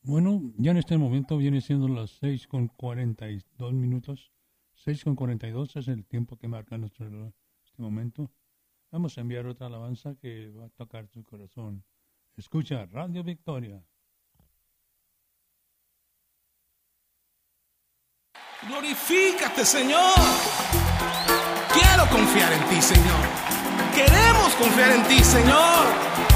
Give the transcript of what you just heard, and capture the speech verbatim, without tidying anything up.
Bueno, ya en este momento viene siendo las seis con cuarenta y dos minutos. Seis con cuarenta y dos es el tiempo que marca nuestro reloj en este momento. Vamos a enviar otra alabanza que va a tocar tu corazón. Escucha Radio Victoria. Glorifícate, Señor. Quiero confiar en ti, Señor. Queremos confiar en ti, Señor.